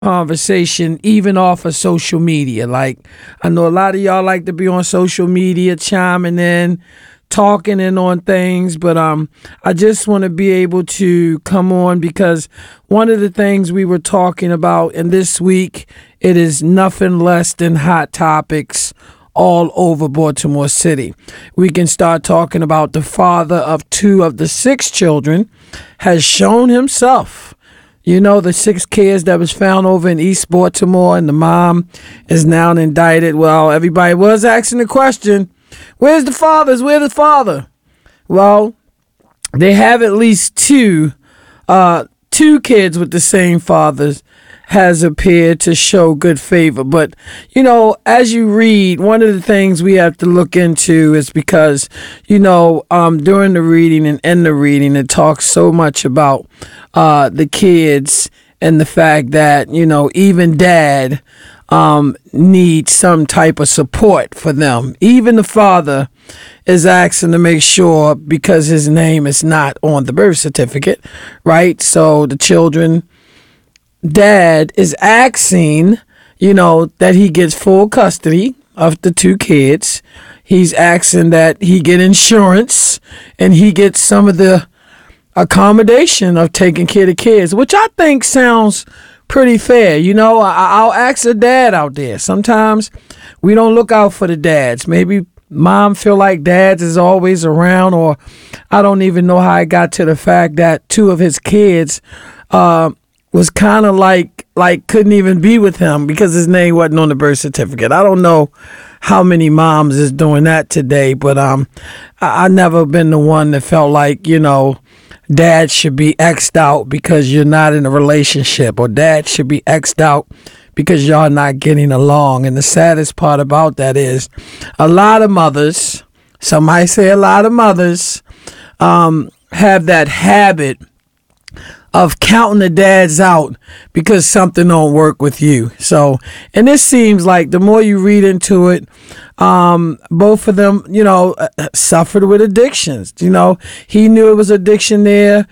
conversation even off of social media. Like, I know a lot of y'all like to be on social media chiming in, talking in on things, but I just want to be able to come on because one of the things we were talking about, and this week it is nothing less than hot topics all over Baltimore City. We can start talking about the father of two of the six children has shown himself. You know, the six kids that was found over in East Baltimore, and the mom is now indicted. Well, everybody was asking the question, where's the fathers? Where's the father? Well, they have at least two kids with the same fathers has appeared to show good favor. But, you know, as you read, one of the things we have to look into is because, you know, during the reading and in the reading, it talks so much about the kids and the fact that, you know, even dad needs some type of support for them. Even the father is asking to make sure, because his name is not on the birth certificate, right? So the children, dad is asking, you know, that he gets full custody of the two kids. He's asking that he get insurance and he gets some of the accommodation of taking care of kids, which I think sounds pretty fair. You know, I'll ask a dad out there. Sometimes we don't look out for the dads. Maybe mom feel like dads is always around, or I don't even know how I got to the fact that two of his kids was kind of like couldn't even be with him because his name wasn't on the birth certificate. I don't know how many moms is doing that today, but I never been the one that felt like, you know, dad should be X'd out because you're not in a relationship, or dad should be X'd out because y'all not getting along. And the saddest part about that is a lot of mothers, some might say a lot of mothers, have that habit of counting the dads out because something don't work with you. So, and this seems like the more you read into it, both of them, you know, suffered with addictions. You know, he knew it was addiction there.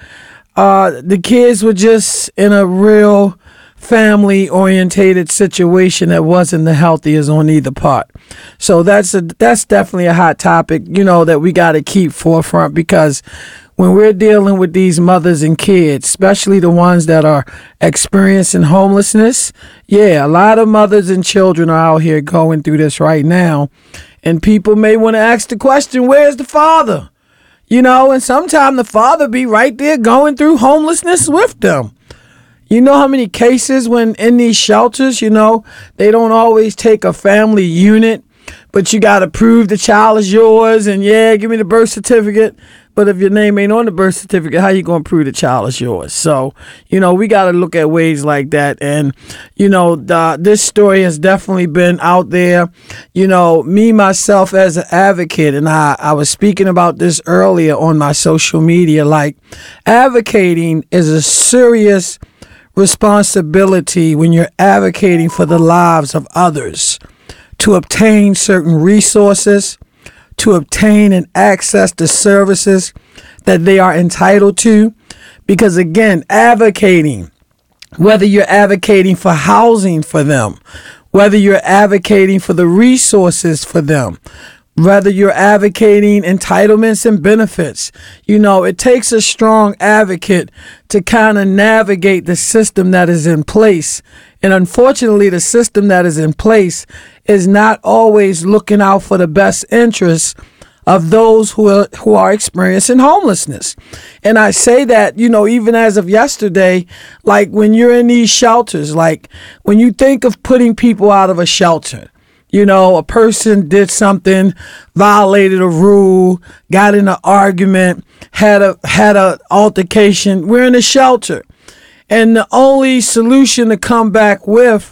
The kids were just in a real family orientated situation that wasn't the healthiest on either part. So that's definitely a hot topic, you know, that we got to keep forefront, because when we're dealing with these mothers and kids, especially the ones that are experiencing homelessness, yeah, a lot of mothers and children are out here going through this right now. And people may want to ask the question, where's the father? You know, and sometimes the father be right there going through homelessness with them. You know how many cases when in these shelters, you know, they don't always take a family unit, but you got to prove the child is yours, and yeah, give me the birth certificate. But if your name ain't on the birth certificate, how you going to prove the child is yours? So, you know, we got to look at ways like that. And, you know, this story has definitely been out there. You know, me, myself as an advocate, and I was speaking about this earlier on my social media, like advocating is a serious responsibility when you're advocating for the lives of others to obtain certain resources, to obtain and access the services that they are entitled to. Because again, advocating, whether you're advocating for housing for them, whether you're advocating for the resources for them, whether you're advocating entitlements and benefits, you know, it takes a strong advocate to kind of navigate the system that is in place. And unfortunately, the system that is in place is not always looking out for the best interests of those who are experiencing homelessness. And I say that, you know, even as of yesterday, like when you're in these shelters, like when you think of putting people out of a shelter, you know, a person did something, violated a rule, got in an argument, had a altercation. We're in a shelter. And the only solution to come back with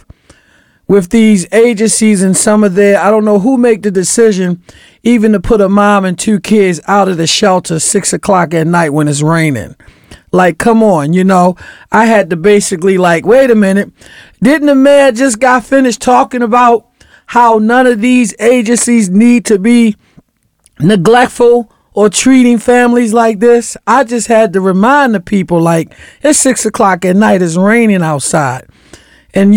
these agencies and some of their, I don't know who make the decision, even to put a mom and two kids out of the shelter 6 o'clock at night when it's raining. Like, come on, you know, I had to basically like, wait a minute, didn't the mayor just got finished talking about how none of these agencies need to be neglectful or treating families like this? I just had to remind the people, like, it's 6 o'clock at night, it's raining outside.